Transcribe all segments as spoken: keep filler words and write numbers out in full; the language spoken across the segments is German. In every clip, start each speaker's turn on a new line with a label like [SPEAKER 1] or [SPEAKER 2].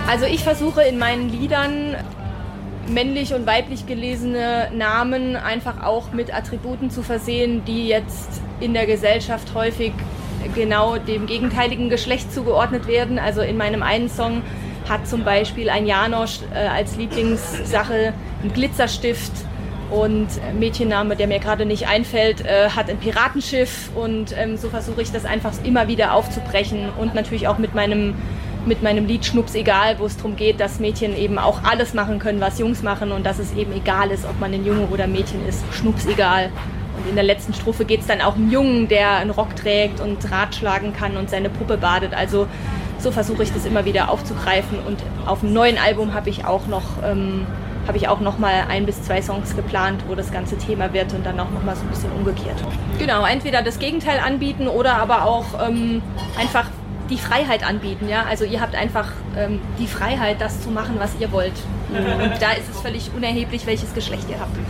[SPEAKER 1] Also ich versuche in meinen Liedern männlich und weiblich gelesene Namen einfach auch mit Attributen zu versehen, die jetzt in der Gesellschaft häufig genau dem gegenteiligen Geschlecht zugeordnet werden. Also in meinem einen Song hat zum Beispiel ein Janosch äh, als Lieblingssache einen Glitzerstift und ein Mädchenname, der mir gerade nicht einfällt, äh, hat ein Piratenschiff und ähm, so versuche ich das einfach immer wieder aufzubrechen und natürlich auch mit meinem mit meinem Lied Schnups egal, wo es darum geht, dass Mädchen eben auch alles machen können, was Jungs machen und dass es eben egal ist, ob man ein Junge oder Mädchen ist. Schnups egal. Und in der letzten Strophe geht es dann auch um einen Jungen, der einen Rock trägt und Rad schlagen kann und seine Puppe badet. Also so versuche ich das immer wieder aufzugreifen und auf dem neuen Album habe ich auch noch ähm, habe ich auch noch mal ein bis zwei Songs geplant, wo das ganze Thema wird und dann auch noch mal so ein bisschen umgekehrt. Genau, entweder das Gegenteil anbieten oder aber auch ähm, einfach die Freiheit anbieten, ja. Also ihr habt einfach ähm, die Freiheit, das zu machen, was ihr wollt. Und da ist es völlig unerheblich, welches Geschlecht ihr habt.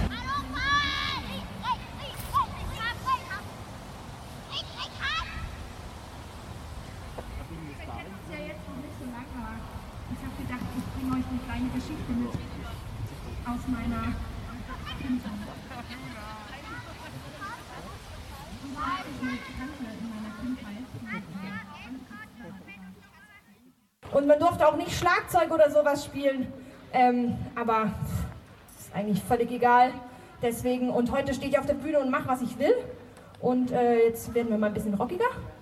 [SPEAKER 2] Aus meiner Und man durfte auch nicht Schlagzeug oder sowas spielen, ähm, aber ist eigentlich völlig egal. Deswegen, und heute stehe ich auf der Bühne und mache, was ich will. Und äh, jetzt werden wir mal ein bisschen rockiger.